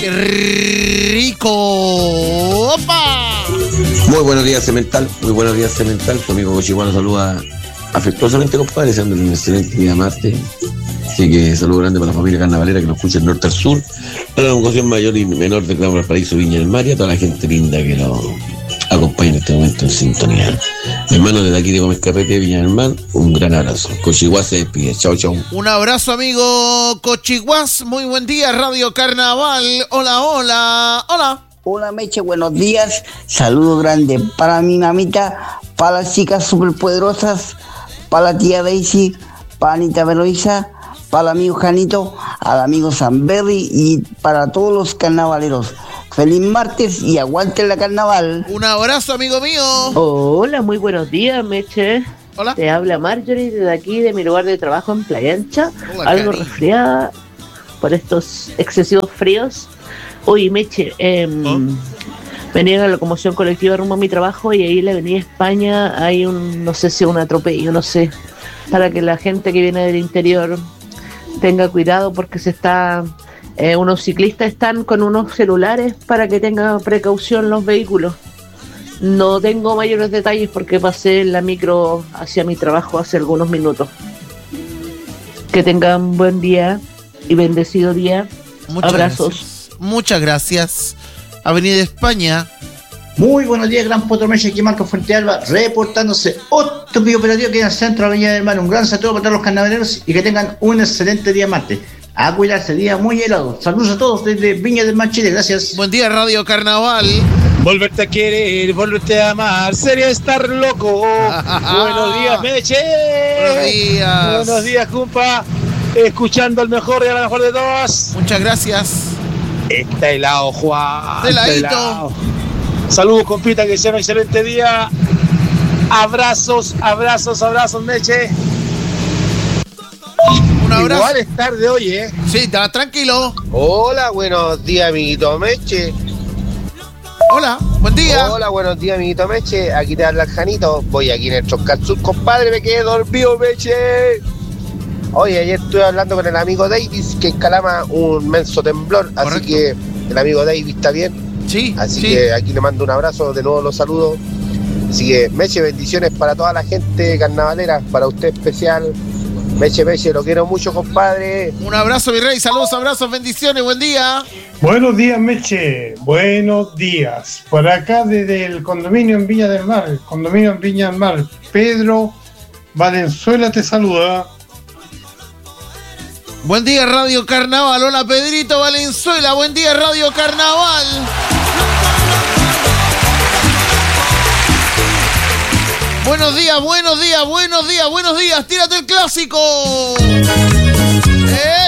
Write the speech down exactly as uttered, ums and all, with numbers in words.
¡Qué rico! ¡Opa! Muy buenos días, Cemental. Muy buenos días, Cemental. Tu amigo Cochiguán lo saluda afectuosamente, compadre, deseándole un excelente día martes. Así que saludo grande para la familia carnavalera que nos escucha del norte al sur, para la congregación mayor y menor de Clavo Paraíso, Viña del Mar, y a toda la gente linda que nos acompaña en este momento en sintonía. Mi hermano desde aquí de Gómez Carrete, Viña del Mar, un gran abrazo. Cochiguás se despide. Chao, chao. Un abrazo, amigo Cochiguás. Muy buen día, Radio Carnaval. Hola, hola, hola. Hola, Meche, buenos días. Saludo grande para mi mamita, para las chicas superpoderosas, para la tía Daisy, para Anita Veloiza, para el amigo Janito, al amigo Samberry y para todos los carnavaleros. Feliz martes y aguante la carnaval. Un abrazo, amigo mío. Hola, muy buenos días, Meche. Hola. Te habla Marjorie desde aquí, de mi lugar de trabajo en Playa Ancha. Hola, algo cari. resfriada por estos excesivos fríos. Oye, Meche, eh, ¿Oh? venía en la locomoción colectiva rumbo a mi trabajo y ahí en la avenida España hay un, no sé si un atropello, no sé, para que la gente que viene del interior tenga cuidado porque se está... Eh, unos ciclistas están con unos celulares para que tengan precaución los vehículos. No tengo mayores detalles porque pasé en la micro hacia mi trabajo hace algunos minutos. Que tengan buen día y bendecido día. Muchas Abrazos. Gracias. Muchas gracias. Avenida España. Muy buenos días, Gran Potro Meche, aquí Marco Fuentealba, reportándose otro video operativo que en el centro de la Viña del Mar. Un gran saludo para todos los carnavaleros y que tengan un excelente día martes. A cuidarse, día muy helado. Saludos a todos desde Viña del Mar, Chile, gracias. Buen día, Radio Carnaval. Volverte a querer, volverte a amar, sería estar loco. Buenos días, Meche. Buenos días. Buenos días, compa. Escuchando al mejor y a la mejor de todas. Muchas gracias. Está helado, Juan. De está ladito. helado. Saludos, compita, que sea un excelente día. Abrazos, abrazos, abrazos, Meche. Un abrazo. Igual es tarde hoy, ¿eh? Sí, está tranquilo. Hola, buenos días, amiguito Meche. Hola, buen día. Hola, buenos días, amiguito Meche. Aquí te habla el Janito. Voy aquí en el Choscar Sur, compadre, me quedé dormido, Meche. Oye, ayer estuve hablando con el amigo Davis, que en Calama un menso temblor. Correcto. Así que el amigo Davis está bien. Sí, Así sí. que aquí le mando un abrazo, de nuevo los saludo. Así que, Meche, bendiciones para toda la gente carnavalera, para usted especial. Meche, Meche, lo quiero mucho, compadre. Un abrazo, mi rey. Saludos, abrazos, bendiciones. Buen día. Buenos días, Meche. Buenos días. Por acá desde el condominio en Viña del Mar, el condominio en Viña del Mar, Pedro Valenzuela te saluda. Buen día, Radio Carnaval. Hola, Pedrito Valenzuela. Buen día, Radio Carnaval. Buenos días, buenos días, buenos días, buenos días. Tírate el clásico. ¡Eh!